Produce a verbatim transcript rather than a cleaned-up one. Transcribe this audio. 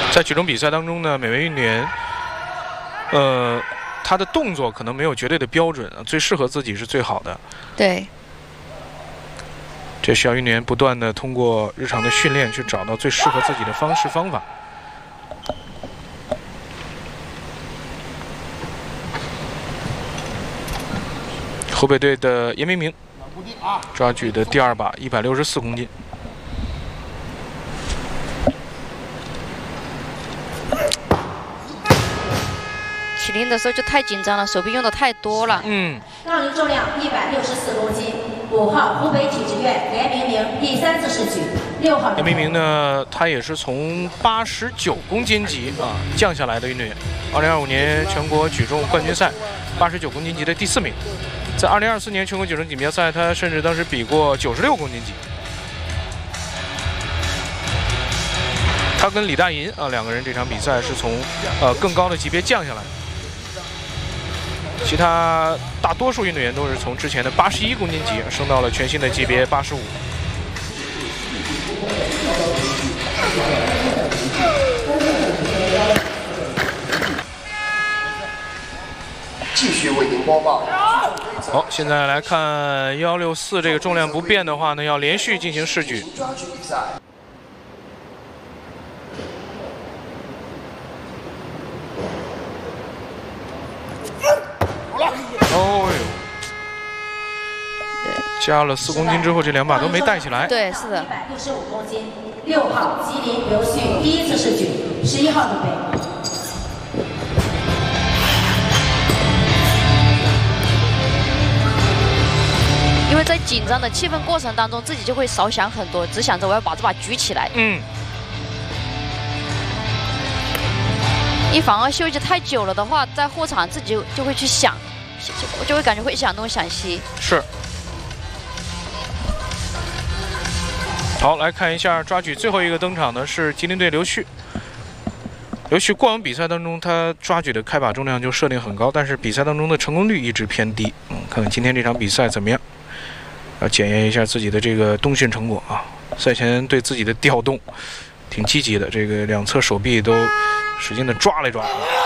在举重比赛当中呢，每位运动员，呃，他的动作可能没有绝对的标准，最适合自己是最好的。 对。 这需要运动员不断的通过日常的训练去找到最适合自己的方式方法。河北队的严明明抓举的第二把，一百六十四公斤。 起拎的时候就太紧张了，手臂用的太多了。 嗯。 杠铃重量一百六十四公斤，五号湖北体制院严明明第三次试举，六号。 严明明呢，他也是从八十九公斤级啊降下来的运动员。二零二五年全国举重冠军赛，八十九公斤级的第四名。在二零二四年全国举重锦标赛，他甚至当时比过九十六公斤级。他跟李大银啊两个人这场比赛是从呃更高的级别降下来。其他大多数运动员都是从之前的八十一公斤级升到了全新的级别八十五。 继续为您播报。 好，现在来看一六四这个重量不变的话呢，要连续进行试举。哦呦，加了四公斤之后，这两把都没带起来。 对，是的。 一百六十五公斤，六号吉林刘旭第一次试举，十一号准备。 因为在紧张的气氛过程当中，自己就会少想很多，只想着我要把这把举起来。 嗯。 一反而休息太久了的话，在后场自己就就会去想，就就会感觉会想东想西。 是。好，来看一下抓举最后一个登场的是吉林队刘旭。刘旭过往比赛当中，他抓举的开把重量就设定很高，但是比赛当中的成功率一直偏低。嗯，看看今天这场比赛怎么样？要检验一下自己的这个冬训成果啊。赛前对自己的调动挺积极的，这个两侧手臂都使劲的抓了一抓。